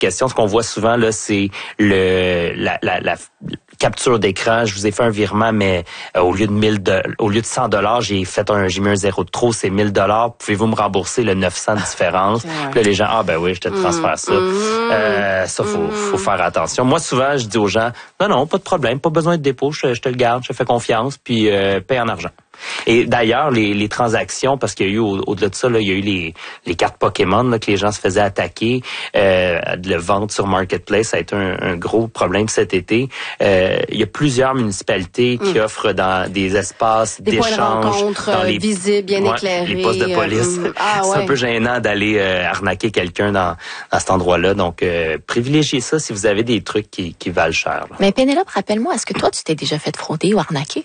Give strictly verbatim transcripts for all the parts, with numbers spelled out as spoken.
question. Ce qu'on voit souvent là, c'est le la, la, la capture d'écran. Je vous ai fait un virement, mais euh, au lieu de mille de, au lieu de cent dollars, j'ai fait un j'ai mis un zéro de trop, c'est mille dollars. Pouvez-vous me rembourser le neuf cents de différence? Ouais. Puis là, les gens, ah ben oui, je te transfère ça. Mmh. Euh, ça faut mmh. faut faire attention. Moi, souvent, je dis aux gens, non non, pas de problème, pas besoin de dépôt, je, je te le garde, je te fais confiance, puis euh, paye en argent. Et d'ailleurs, les, les transactions, parce qu'il y a eu au, au-delà de ça, là, il y a eu les, les cartes Pokémon là, que les gens se faisaient attaquer, euh, de le vendre sur Marketplace, ça a été un, un gros problème cet été. Euh, il y a plusieurs municipalités qui mmh. offrent dans des espaces des d'échange, points de dans les visibles, bien ouais, éclairés, les postes de police. Euh, ah, ouais. C'est un peu gênant d'aller euh, arnaquer quelqu'un dans, dans cet endroit-là. Donc, euh, privilégiez ça si vous avez des trucs qui, qui valent cher. Là. Mais Pénélope, rappelle-moi, est-ce que toi, tu t'es déjà fait frauder ou arnaquer?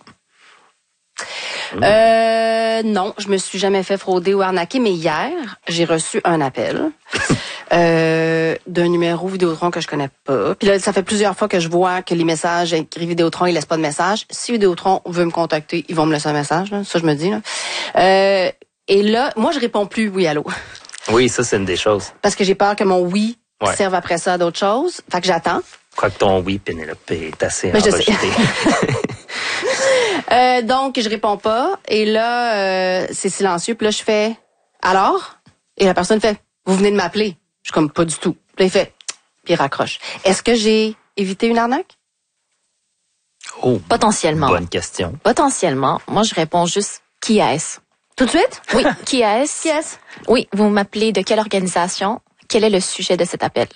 Euh, non, je me suis jamais fait frauder ou arnaquer, mais hier, j'ai reçu un appel euh, d'un numéro Vidéotron que je connais pas. Puis là, ça fait plusieurs fois que je vois que les messages écrits Vidéotron, ils laissent pas de message. Si Vidéotron veut me contacter, ils vont me laisser un message, là. Ça je me dis. Là. Euh, et là, moi, je réponds plus oui, allô. Oui, ça, c'est une des choses. Parce que j'ai peur que mon oui ouais. serve après ça à d'autres choses. Fait que j'attends. Quoique ton oui, Pénélope, est assez enregistré. Euh, donc, je réponds pas. Et là, euh, c'est silencieux. Puis là, je fais « Alors? » Et la personne fait « Vous venez de m'appeler. » Je suis comme « Pas du tout. » Puis là, il fait « Puis il raccroche. » Est-ce que j'ai évité une arnaque? Oh, potentiellement. Bonne question. Potentiellement. Moi, je réponds juste « Qui est-ce? » Tout de suite? Oui. Qui est-ce? Qui est-ce? Oui. Vous m'appelez de quelle organisation? Quel est le sujet de cet appel?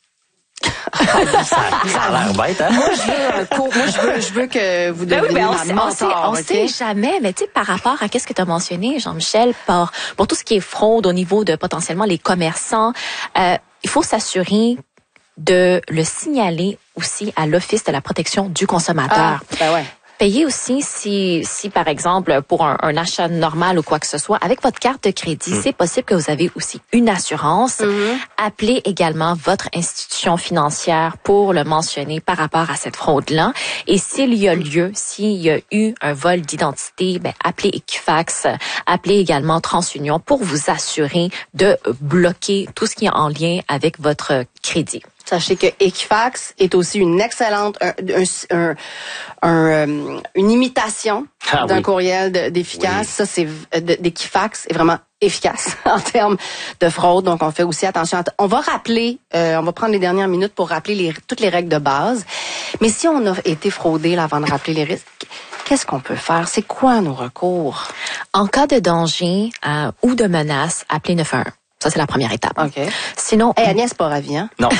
ça, ça a l'air bête, hein? Moi, je veux un cours. Moi, je veux, je veux que vous deveniez ben oui, ben ma on sait, mentor. on okay? sait jamais, mais tu sais, par rapport à qu'est-ce que tu as mentionné, Jean-Michel, pour, pour tout ce qui est fraude au niveau de potentiellement les commerçants, euh, il faut s'assurer de le signaler aussi à l'Office de la protection du consommateur. Ah, ben ouais. Payez aussi si, si par exemple, pour un, un achat normal ou quoi que ce soit, avec votre carte de crédit, mmh. c'est possible que vous avez aussi une assurance. Mmh. Appelez également votre institution financière pour le mentionner par rapport à cette fraude-là. Et s'il y a lieu, s'il y a eu un vol d'identité, ben, appelez Equifax, appelez également TransUnion pour vous assurer de bloquer tout ce qui est en lien avec votre crédit. Sachez que Equifax est aussi une excellente, un, un, un, un, une imitation ah, d'un oui. courriel de, d'efficace. Oui. Ça, c'est d'Equifax est vraiment efficace en termes de fraude. Donc, on fait aussi attention. À t- on va rappeler, euh, on va prendre les dernières minutes pour rappeler les, toutes les règles de base. Mais si on a été fraudé là, avant de rappeler les risques, qu'est-ce qu'on peut faire? C'est quoi nos recours? En cas de danger euh, ou de menace, appelez neuf un un. Ça, c'est la première étape. OK. Sinon... Hey, Agnès, pas ravie, hein? Non.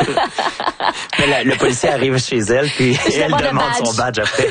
Mais la, le policier arrive chez elle, puis elle demande badge. son badge après.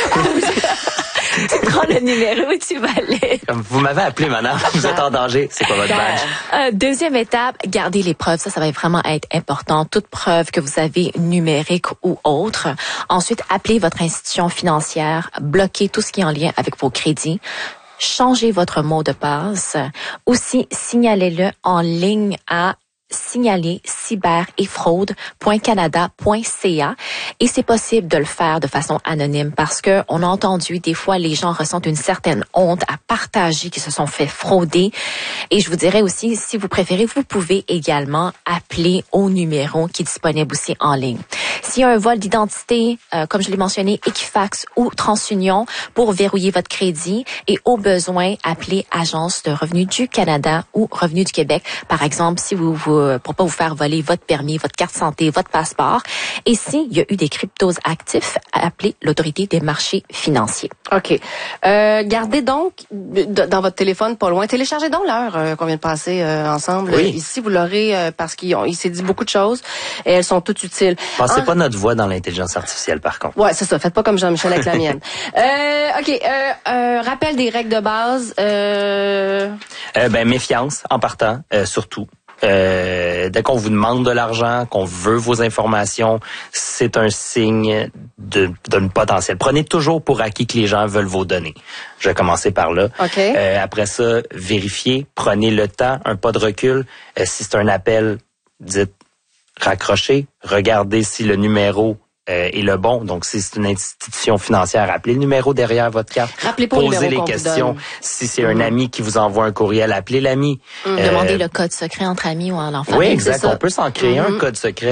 Tu prends le numéro et tu vas aller. Comme vous m'avez appelé, madame. Vous êtes en danger. C'est quoi votre badge? Euh, deuxième étape, gardez les preuves. Ça, ça va vraiment être important. Toute preuve que vous avez numérique ou autre. Ensuite, appelez votre institution financière. Bloquez tout ce qui est en lien avec vos crédits. Changez votre mot de passe. Aussi, signalez-le en ligne à signaler cyber et fraude point canada point c a et c'est possible de le faire de façon anonyme parce que on a entendu des fois les gens ressentent une certaine honte à partager qu'ils se sont fait frauder et je vous dirais aussi si vous préférez vous pouvez également appeler au numéro qui est disponible aussi en ligne. S'il y a un vol d'identité euh, comme je l'ai mentionné Equifax ou TransUnion pour verrouiller votre crédit et au besoin appelez Agence de revenus du Canada ou Revenus du Québec par exemple si vous vous pour pas vous faire voler votre permis, votre carte santé, votre passeport. Et s'il y a eu des cryptos actifs, appelez l'autorité des marchés financiers. OK. Euh, gardez donc dans votre téléphone pas loin. Téléchargez donc l'heure euh, qu'on vient de passer euh, ensemble. Oui. Ici, vous l'aurez euh, parce qu'il il s'est dit beaucoup de choses et elles sont toutes utiles. Passez en... pas notre voix dans l'intelligence artificielle, par contre. Ouais, c'est ça. Faites pas comme Jean-Michel avec la mienne. Euh, OK. Euh, euh, rappel des règles de base. Euh... Euh, ben, méfiance en partant, euh, surtout. Euh, dès qu'on vous demande de l'argent, qu'on veut vos informations, c'est un signe de, d'un potentiel. Prenez toujours pour acquis que les gens veulent vos données. Je vais commencer par là. Okay. Euh, après ça, vérifiez, prenez le temps, un pas de recul. Euh, si c'est un appel, dites raccrochez, regardez si le numéro Euh, est le bon. Donc, si c'est une institution financière, appelez le numéro derrière votre carte. Rappelez pas Posez le numéro les questions. Si c'est mm-hmm. un ami qui vous envoie un courriel, appelez l'ami. Mm-hmm. Euh, Demandez le code secret entre amis ou en enfant. Oui, exact. On peut s'en créer mm-hmm. un code secret.